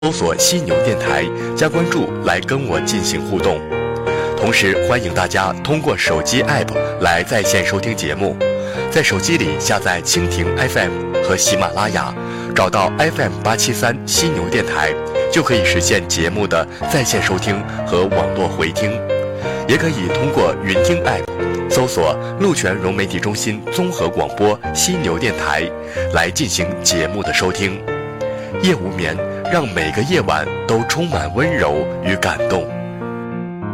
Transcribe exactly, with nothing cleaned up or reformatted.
搜索犀牛电台，加关注来跟我进行互动。同时欢迎大家通过手机 A P P 来在线收听节目，在手机里下载蜻蜓 F M 和喜马拉雅，找到 F M 八七三犀牛电台，就可以实现节目的在线收听和网络回听。也可以通过云听 A P P 搜索鹿泉融媒体中心综合广播犀牛电台来进行节目的收听。夜无眠，让每个夜晚都充满温柔与感动。